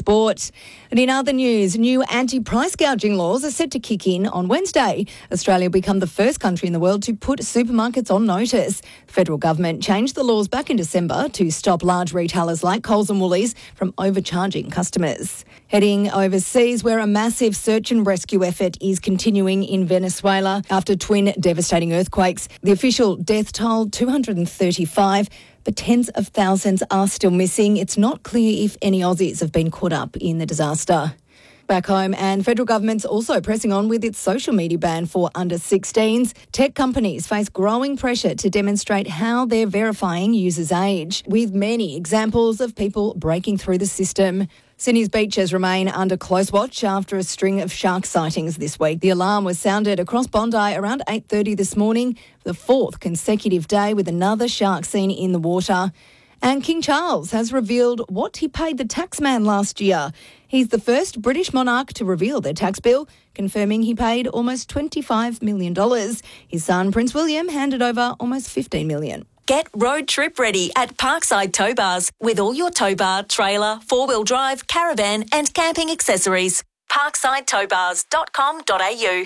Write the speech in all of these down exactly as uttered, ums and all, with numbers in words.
sport. And in other news, new anti-price gouging laws are set to kick in on Wednesday. Australia will become the first country in the world to put supermarkets on notice. The federal government changed the laws back in December to stop large retailers like Coles and Woolies from overcharging customers. Heading overseas, where a massive search and rescue effort is continuing in Venezuela after twin devastating earthquakes. The official death toll, two hundred thirty-five, but tens of thousands are still missing. It's not clear if any Aussies have been caught up in the disaster. Back home, and federal government's also pressing on with its social media ban for under sixteens. Tech companies face growing pressure to demonstrate how they're verifying users' age, with many examples of people breaking through the system. Sydney's beaches remain under close watch after a string of shark sightings this week. The alarm was sounded across Bondi around eight thirty this morning, the fourth consecutive day with another shark seen in the water. And King Charles has revealed what he paid the taxman last year. He's the first British monarch to reveal their tax bill, confirming he paid almost twenty-five million dollars. His son, Prince William, handed over almost fifteen million dollars. Get road trip ready at Parkside Tow Bars with all your tow bar, trailer, four-wheel drive, caravan and camping accessories. parkside tow bars dot com dot a u.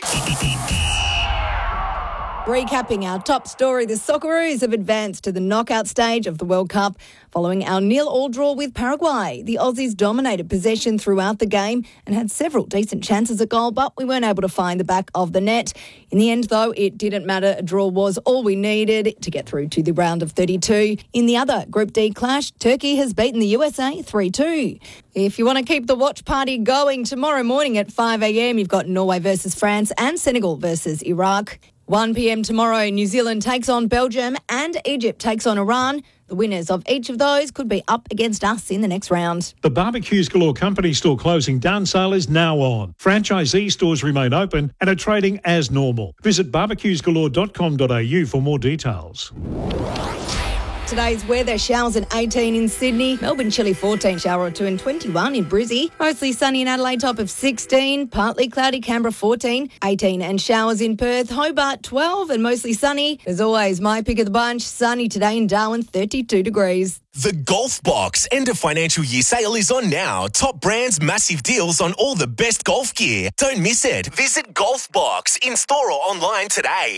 Recapping our top story, the Socceroos have advanced to the knockout stage of the World Cup following our nil-all draw with Paraguay. The Aussies dominated possession throughout the game and had several decent chances at goal, but we weren't able to find the back of the net. In the end, though, it didn't matter. A draw was all we needed to get through to the round of thirty-two. In the other Group D clash, Turkey has beaten the U S A three two. If you want to keep the watch party going, tomorrow morning at five a.m, you've got Norway versus France and Senegal versus Iraq. one p.m. tomorrow, New Zealand takes on Belgium and Egypt takes on Iran. The winners of each of those could be up against us in the next round. The Barbecues Galore Company store closing down sale is now on. Franchisee stores remain open and are trading as normal. Visit barbecues galore dot com dot a u for more details. Today's weather, showers at eighteen in Sydney, Melbourne chilly fourteen, shower or two and twenty-one in Brizzy. Mostly sunny in Adelaide, top of sixteen, partly cloudy Canberra fourteen, eighteen and showers in Perth, Hobart twelve and mostly sunny. As always, my pick of the bunch, sunny today in Darwin, thirty-two degrees. The Golf Box end of financial year sale is on now. Top brands, massive deals on all the best golf gear. Don't miss it. Visit Golf Box in store or online today.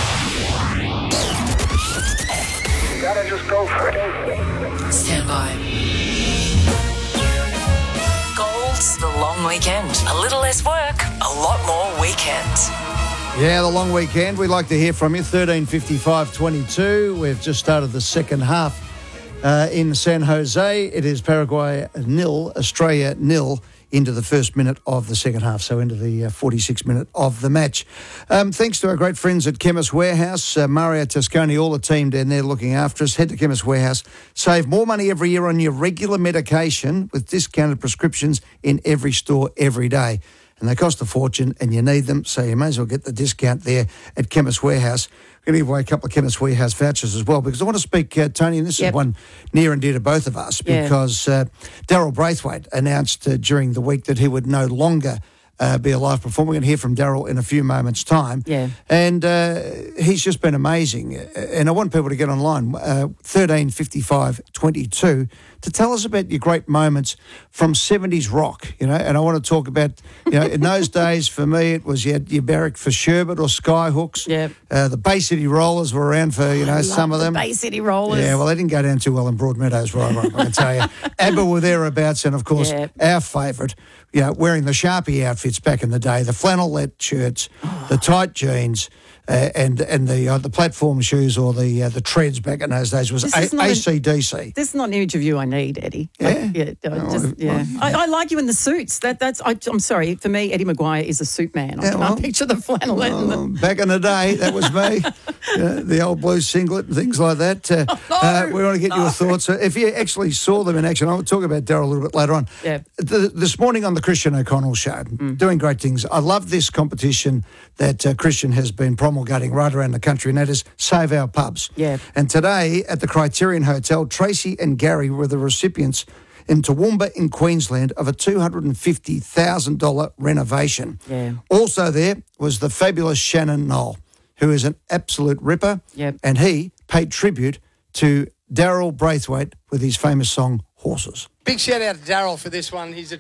Gotta just go for it. Stand by. Gold's the long weekend. A little less work, a lot more weekend. Yeah, the long weekend. We'd like to hear from you. thirteen fifty-five twenty-two. We've just started the second half uh, in San Jose. It is Paraguay nil, Australia nil into the first minute of the second half, so into the uh, forty-sixth minute of the match. Um, thanks to our great friends at Chemist Warehouse, uh, Mario Toscani, all the team down there looking after us. Head to Chemist Warehouse. Save more money every year on your regular medication with discounted prescriptions in every store every day. And they cost a fortune and you need them, so you may as well get the discount there at Chemist Warehouse. We're going to give away a couple of Chemist Warehouse vouchers as well, because I want to speak, uh, Tony, and this yep. is one near and dear to both of us, because yeah. uh, Daryl Braithwaite announced uh, during the week that he would no longer uh, be a live performer. We're going to hear from Daryl in a few moments' time. Yeah. And uh, he's just been amazing. And I want people to get online, uh, thirteen fifty-five twenty-two, to tell us about your great moments from seventies rock, you know. And I want to talk about, you know, in those days, for me, it was you had your Barrack for Sherbet or Skyhooks. Yeah. Uh, the Bay City Rollers were around for, you know, I some of the them. Bay City Rollers. Yeah, well, they didn't go down too well in Broadmeadows, right, right, I can tell you. ABBA were thereabouts, and, of course, yeah. our favourite, you know, wearing the Sharpie outfits back in the day, the flannelette shirts, oh. the tight jeans, Uh, and and the uh, the platform shoes or the uh, the treads back in those days was a- A C D C. This is not an image of you I need, Eddie. Yeah, like, yeah, I oh, just, yeah. well, I, I like you in the suits. That that's. I, I'm sorry, for me, Eddie Maguire is a suit man. I yeah, can't well, picture the flannelette. well, and the... Back in the day, that was me. uh, the old blue singlet and things like that. Uh, oh, no, uh, we want to get no. your thoughts. Uh, if you actually saw them in action, I'll talk about Daryl a little bit later on. Yeah. The, this morning on the Christian O'Connell show, mm. doing great things. I love this competition that uh, Christian has been promulgating right around the country, and that is Save Our Pubs. Yeah. And today at the Criterion Hotel, Tracy and Gary were the recipients in Toowoomba in Queensland of a two hundred fifty thousand dollars renovation. Yeah. Also there was the fabulous Shannon Knoll, who is an absolute ripper. Yep. And he paid tribute to Daryl Braithwaite with his famous song, Horses. Big shout out to Daryl for this one. He's a